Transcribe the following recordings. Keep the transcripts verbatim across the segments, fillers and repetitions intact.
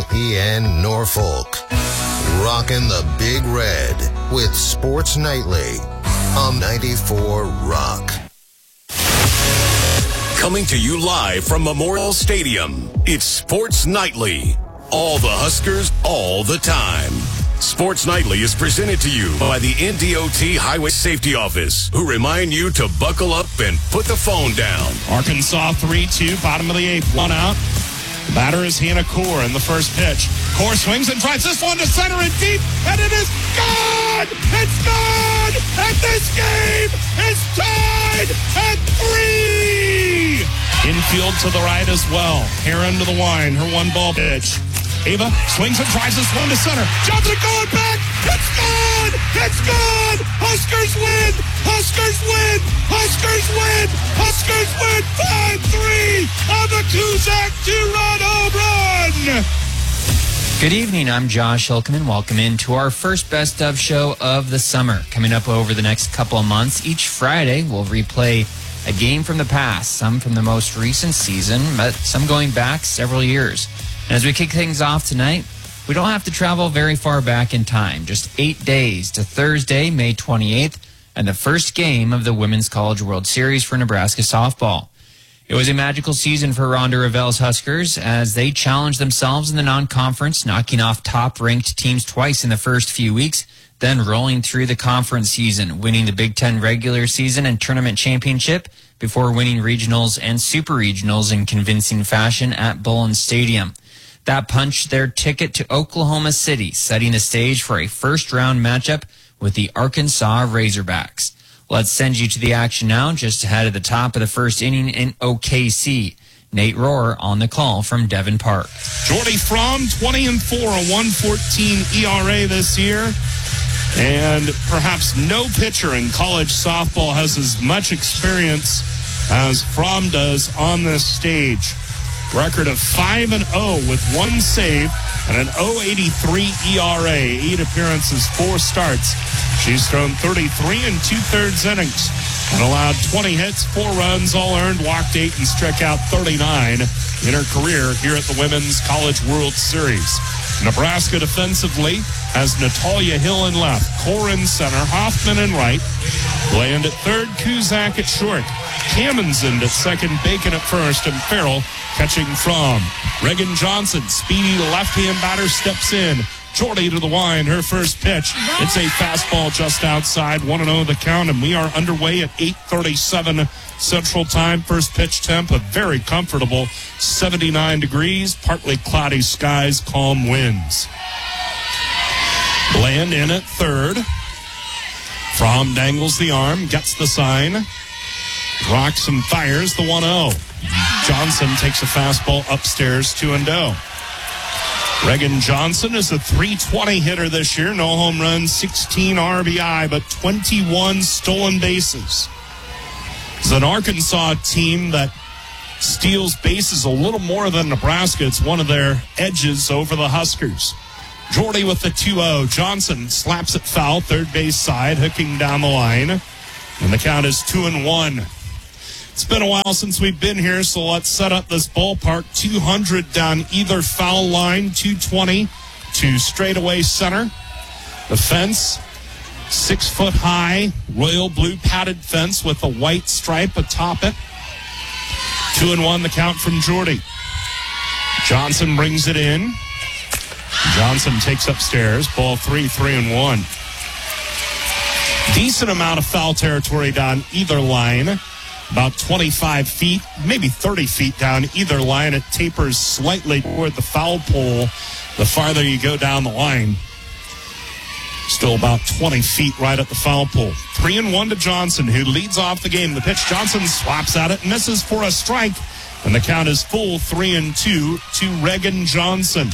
E N Norfolk. Rocking the Big Red with Sports Nightly on ninety-four Rock. Coming to you live from Memorial Stadium, it's Sports Nightly. All the Huskers, all the time. Sports Nightly is presented to you by the N D O T Highway Safety Office, who remind you to buckle up and put the phone down. Arkansas three two, bottom of the eighth, one out. Batter is Hannah Core in the first pitch. Core swings and drives this one to center and deep, and it is gone! It's gone! And this game is tied at three! Infield to the right as well. Heron to the line, her one ball pitch. Ava swings and drives this one to center. Johnson going back. It's gone! It's gone! Huskers win! Huskers win! Huskers win! Huskers win five three on the Kuzak two-run home run! Good evening, I'm Josh Hilkeman. Welcome into our first Best Of show of the summer. Coming up over the next couple of months, each Friday we'll replay a game from the past, some from the most recent season, but some going back several years. And as we kick things off tonight, we don't have to travel very far back in time, just eight days to Thursday, May twenty-eighth, and the first game of the Women's College World Series for Nebraska softball. It was a magical season for Rhonda Revell's Huskers as they challenged themselves in the non-conference, knocking off top-ranked teams twice in the first few weeks, then rolling through the conference season, winning the Big Ten regular season and tournament championship before winning regionals and super regionals in convincing fashion at Bullen Stadium. That punched their ticket to Oklahoma City, setting the stage for a first-round matchup with the Arkansas Razorbacks. Let's send you to the action now, just ahead of the top of the first inning in O K C. Nate Rohr on the call from Devon Park. Jordy Fromm, twenty and four, a one fourteen E R A this year. And perhaps no pitcher in college softball has as much experience as Fromm does on this stage. Record of five and oh with one save and an oh eighty-three E R A. Eight appearances, four starts. She's thrown thirty-three and two-thirds innings and allowed twenty hits, four runs, all earned, walked eight, and struck out thirty-nine in her career here at the Women's College World Series. Nebraska defensively has Natalia Hill in left, Core in center, Hoffman in right, Bland at third, Kuzak at short, Kamenzend at second, Bacon at first, and Farrell catching from. Reagan Johnson, speedy left-hand batter, steps in. Jordy to the line, her first pitch. It's a fastball just outside, one and oh the count, and we are underway at eight thirty-seven Central Time. First pitch temp, a very comfortable seventy-nine degrees, partly cloudy skies, calm winds. Bland in at third. Fromm dangles the arm, gets the sign, rocks and fires the one oh. Johnson takes a fastball upstairs, two and oh. Reagan Johnson is a three twenty hitter this year. No home runs, sixteen R B I, but twenty-one stolen bases. It's an Arkansas team that steals bases a little more than Nebraska. It's one of their edges over the Huskers. Jordy with the two oh. Johnson slaps it foul, third base side, hooking down the line. And the count is two and one. It's been a while since we've been here, so let's set up this ballpark. two hundred down either foul line, two twenty to straightaway center. The fence, six foot high, royal blue padded fence with a white stripe atop it. Two and one the count from Jordy. Johnson brings it in. Johnson takes upstairs, ball three, three and one. Decent amount of foul territory down either line. About twenty-five feet, maybe thirty feet down either line. It tapers slightly toward the foul pole the farther you go down the line. Still about twenty feet right at the foul pole. Three and one to Johnson, who leads off the game. The pitch, Johnson swaps at it, misses for a strike. And the count is full, three and two to Reagan Johnson.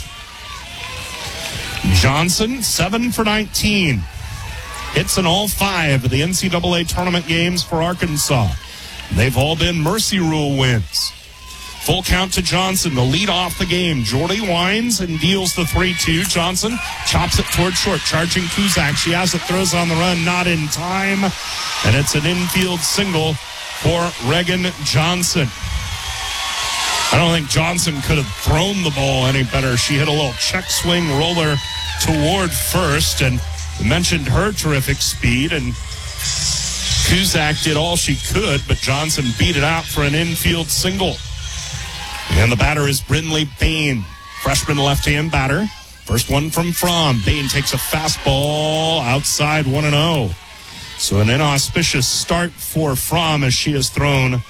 Johnson, seven for nineteen. Hits in all five of the N C double A tournament games for Arkansas. They've all been Mercy Rule wins. Full count to Johnson, the lead off the game. Jordy winds and deals the three two. Johnson chops it toward short, charging Kuzak. She has it, throws on the run, not in time. And it's an infield single for Reagan Johnson. I don't think Johnson could have thrown the ball any better. She hit a little check swing roller toward first, and mentioned her terrific speed, and Cusack did all she could, but Johnson beat it out for an infield single. And the batter is Brindley Bain, freshman left-hand batter. First one from Fromm. Bain takes a fastball outside one and oh. So an inauspicious start for Fromm as she has thrown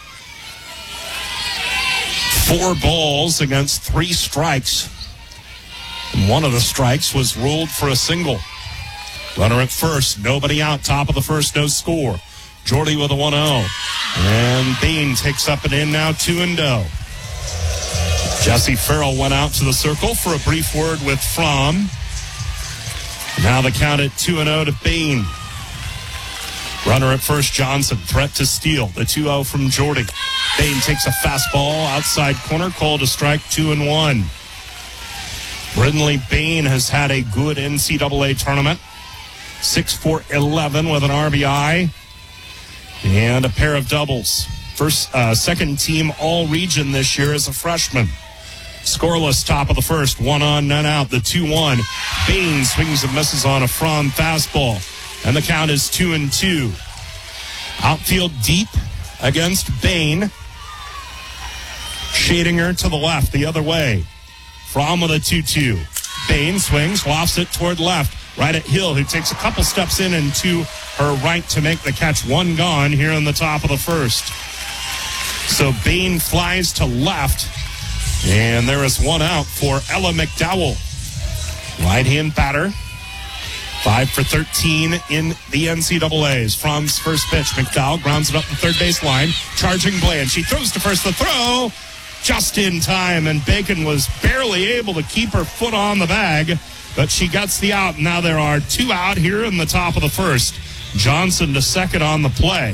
four balls against three strikes. And one of the strikes was ruled for a single. Runner at first, nobody out, top of the first, no score. Jordy with a one oh. And Bain takes up and in now, two and oh. Jesse Farrell went out to the circle for a brief word with Fromm. Now the count at two and oh to Bain. Runner at first, Johnson, threat to steal. The two oh from Jordy. Bain takes a fastball, outside corner, called a strike, two and one. Brindley Bain has had a good N C double A tournament. six for eleven with an R B I and a pair of doubles. First, uh, second team all-region this year as a freshman. Scoreless top of the first, one on, none out, the two one. Bain swings and misses on a Fromm fastball, and the count is two and two. Outfield deep against Bain. Shading her to the left, the other way. Fromm with a two two. Bain swings, lofts it toward left. Right at Hill, who takes a couple steps in and to her right to make the catch. One gone here in the top of the first. So Bain flies to left, and there is one out for Ella McDowell. Right-hand batter, five for thirteen in the N C double A's. Fromm's first pitch, McDowell grounds it up the third base line, charging Bland. She throws to first, the throw just in time, and Bacon was barely able to keep her foot on the bag, but she gets the out. Now there are two out here in the top of the first. Johnson to second on the play.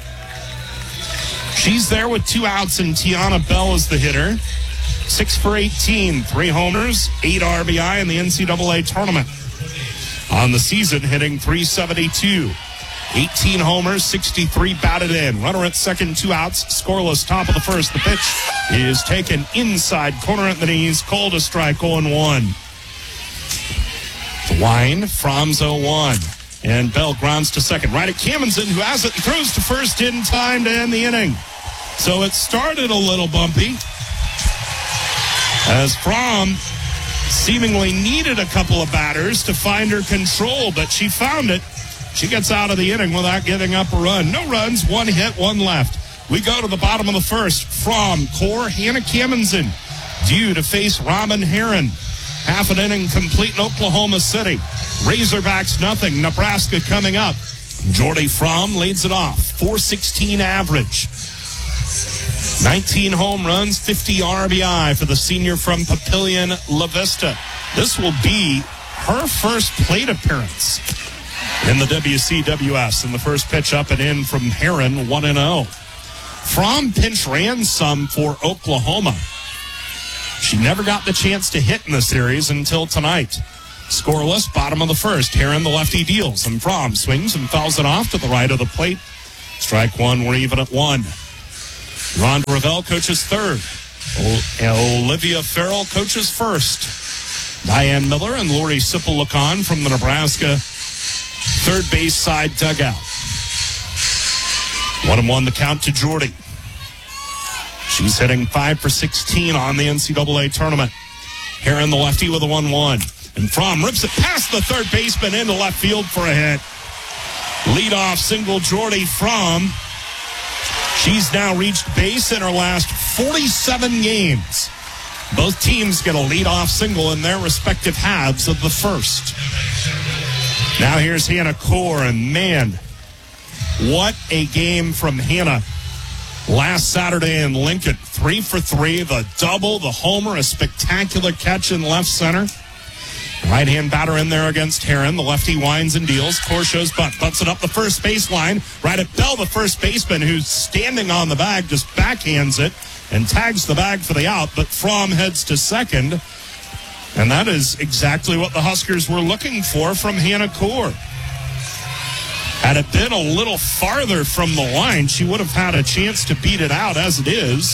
She's there with two outs, and Tiana Bell is the hitter. Six for eighteen, three homers, eight R B I in the N C double A tournament. On the season, hitting three seventy-two. eighteen homers, sixty-three batted in. Runner at second, two outs, scoreless top of the first. The pitch is taken inside, corner at the knees, called a strike, oh and one. The wind, Fromm's oh one. And Bell grounds to second. Right at Camenzind, who has it and throws to first in time to end the inning. So it started a little bumpy as Fromm seemingly needed a couple of batters to find her control, but she found it. She gets out of the inning without giving up a run. No runs, one hit, one left. We go to the bottom of the first. Fromm, core, Hannah Camenzind due to face Robin Heron. Half an inning complete in Oklahoma City. Razorbacks nothing. Nebraska coming up. Jordy Fromm leads it off. four sixteen average. nineteen home runs, fifty R B I for the senior from Papillion La Vista. This will be her first plate appearance in the W C W S. And the first pitch up and in from Heron, one and oh. Fromm pinch ran some for Oklahoma. She never got the chance to hit in the series until tonight. Scoreless, bottom of the first. Heron, the lefty, deals, and Fromm swings and fouls it off to the right of the plate. Strike one, we're even at one. Ron Ravel coaches third. O- Olivia Farrell coaches first. Diane Miller and Lori Sipple-Lacan from the Nebraska third base side dugout. One and one the count to Jordy. She's hitting five for sixteen on the N C double A tournament. Heron, the lefty, with a one one. And Fromm rips it past the third baseman into left field for a hit. Leadoff single, Jordy Fromm. She's now reached base in her last forty-seven games. Both teams get a leadoff single in their respective halves of the first. Now here's Hannah Core, and man, what a game from Hannah. Last Saturday in Lincoln, three for three, the double, the homer, a spectacular catch in left center. Right-hand batter in there against Heron. The lefty winds and deals. Core shows butt. Butts it up the first baseline. Right at Bell, the first baseman, who's standing on the bag, just backhands it and tags the bag for the out. But Fromm heads to second. And that is exactly what the Huskers were looking for from Hannah Core. Had it been a little farther from the line, she would have had a chance to beat it out. As it is,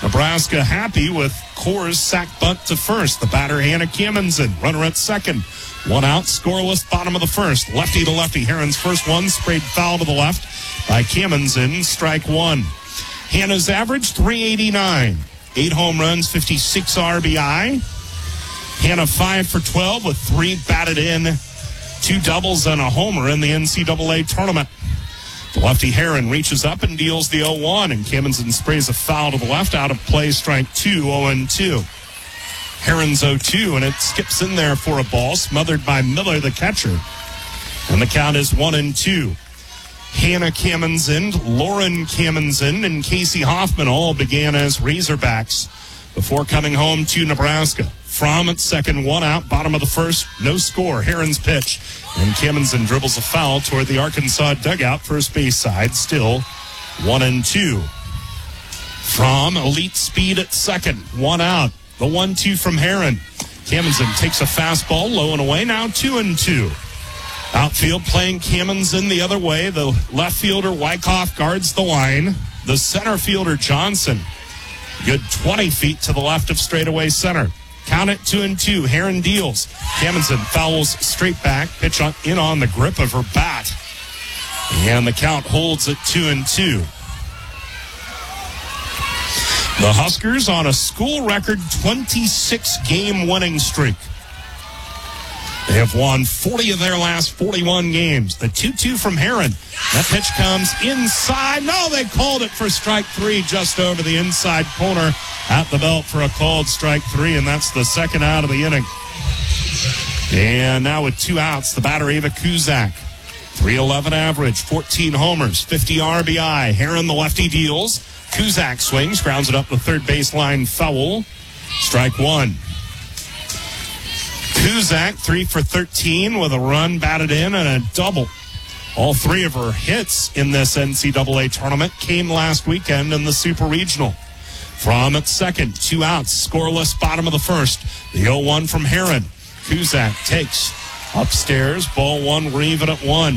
Nebraska happy with Coors sack bunt to first. The batter, Hannah Kamensen, runner at second. One out, scoreless, bottom of the first. Lefty to lefty. Heron's first one, sprayed foul to the left by Kamensen, strike one. Hannah's average, three eighty-nine. Eight home runs, fifty-six R B I. Hannah five for twelve with three batted in, two doubles and a homer in the N C double A tournament. The lefty Heron reaches up and deals the oh one, and Kamensen sprays a foul to the left, out of play, strike two, oh and two. Heron's oh two, and it skips in there for a ball, smothered by Miller, the catcher. And the count is one and two. Hannah Kamensen, Lauren Kamensen, and Casey Hoffman all began as Razorbacks before coming home to Nebraska. Fromm at second, one out, bottom of the first, no score. Heron's pitch, and Kamensen dribbles a foul toward the Arkansas dugout, first base side, still one and two. Fromm, elite speed at second, one out. The one two from Heron. Kamensen takes a fastball, low and away, now two and two. Outfield playing Kamensen the other way. The left fielder, Wyckoff, guards the line. The center fielder, Johnson, good twenty feet to the left of straightaway center. Count it two and two. Heron deals. Kamensen fouls straight back. Pitch on, in on the grip of her bat. And the count holds at two and two. The Huskers on a school record twenty-six game winning streak. They have won forty of their last forty-one games. The two two from Heron. That pitch comes inside. No, they called it for strike three, just over the inside corner at the belt for a called strike three, and that's the second out of the inning. And now with two outs, the batter, Ava Kuzak. three eleven average, fourteen homers, fifty R B I. Heron, the lefty, deals. Kuzak swings, grounds it up the third baseline, foul. Strike one. Kuzak, three for thirteen with a run batted in and a double. All three of her hits in this N C double A tournament came last weekend in the Super Regional. Fromm at second, two outs, scoreless, bottom of the first. The oh one from Heron. Kuzak takes upstairs, ball one, we're even at one.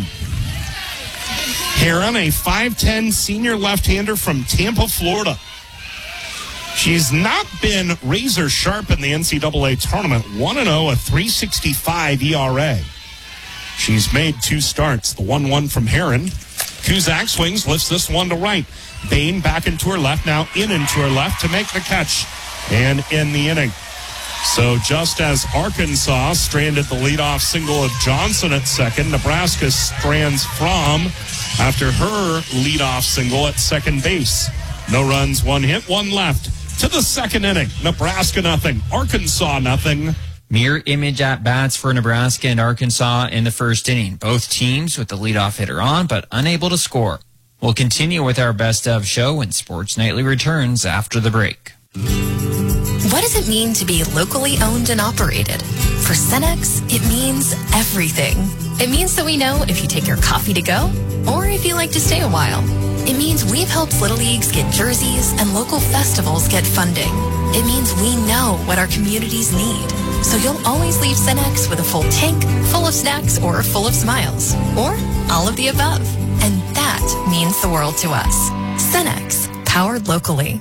Heron, a five ten senior left-hander from Tampa, Florida. She's not been razor sharp in the N C double A tournament. one and oh, a three sixty-five E R A. She's made two starts. The one one from Heron. Kuzak swings, lifts this one to right. Bain back into her left, now in into her left to make the catch and end the inning. So just as Arkansas stranded the leadoff single of Johnson at second, Nebraska strands Fromm after her leadoff single at second base. No runs, one hit, one left. To the second inning, Nebraska nothing, Arkansas nothing. Mirror image at bats for Nebraska and Arkansas in the first inning. Both teams with the leadoff hitter on, but unable to score. We'll continue with our best of show when Sports Nightly returns after the break. What does it mean to be locally owned and operated? For Cenex, it means everything. It means that we know if you take your coffee to go or if you like to stay a while. It means we've helped Little Leagues get jerseys and local festivals get funding. It means we know what our communities need. So you'll always leave Cenex with a full tank, full of snacks, or full of smiles. Or all of the above. And that means the world to us. Cenex, powered locally.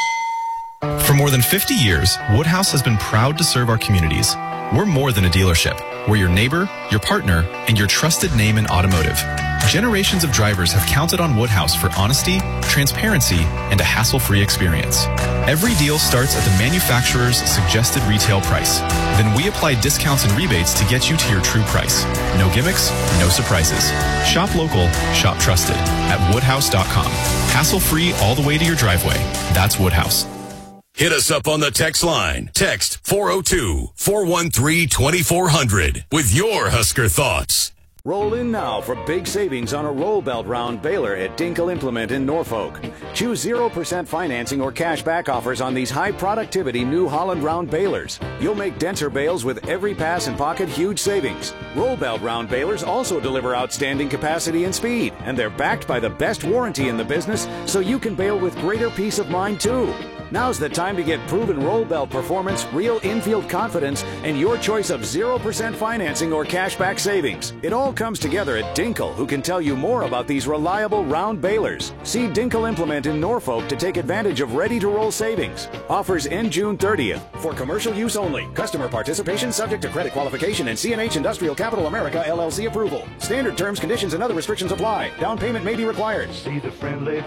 For more than fifty years, Woodhouse has been proud to serve our communities. We're more than a dealership. We're your neighbor, your partner, and your trusted name in automotive. Generations of drivers have counted on Woodhouse for honesty, transparency, and a hassle-free experience. Every deal starts at the manufacturer's suggested retail price. Then we apply discounts and rebates to get you to your true price. No gimmicks, no surprises. Shop local, shop trusted at woodhouse dot com. Hassle-free all the way to your driveway. That's Woodhouse. Hit us up on the text line. Text four oh two, four one three, two four hundred with your Husker thoughts. Roll in now for big savings on a roll belt round baler at Dinkel Implement in Norfolk. Choose zero percent financing or cash back offers on these high productivity New Holland round balers. You'll make denser bales with every pass and pocket huge savings. Roll belt round balers also deliver outstanding capacity and speed, and they're backed by the best warranty in the business, so you can bale with greater peace of mind too. Now's the time to get proven roll belt performance, real infield confidence, and your choice of zero percent financing or cashback savings. It all comes together at Dinkel, who can tell you more about these reliable round balers. See Dinkel Implement in Norfolk to take advantage of ready-to-roll savings. Offers end June thirtieth. For commercial use only. Customer participation subject to credit qualification and C N H Industrial Capital America L L C approval. Standard terms, conditions, and other restrictions apply. Down payment may be required. See the friendly